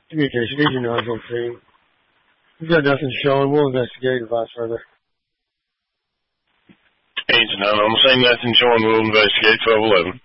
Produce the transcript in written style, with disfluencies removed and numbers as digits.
Communication, Agent 9's on scene. We've got nothing showing. We'll investigate and advise further. Agent 9 on the same, nothing showing. We'll investigate 1211.